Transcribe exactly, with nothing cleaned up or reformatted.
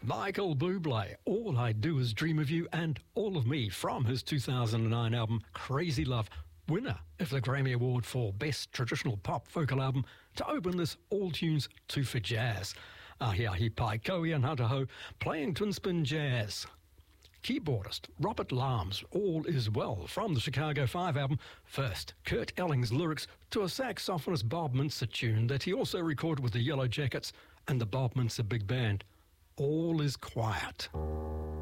Michael Bublé, All I Do Is Dream of You and All of Me, from his two thousand nine album Crazy Love, winner of the Grammy Award for Best Traditional Pop Vocal Album, to open this All Tunes two for Jazz. Ahi Ahi Pai Koe and Hunter Ho playing twin spin jazz. Keyboardist Robert Lamb's All Is Well from the Chicago five album. First, Kurt Elling's lyrics to a saxophonist Bob Mintzer tune that he also recorded with the Yellow Jackets and the Bob Mintzer Big Band. All is Quiet.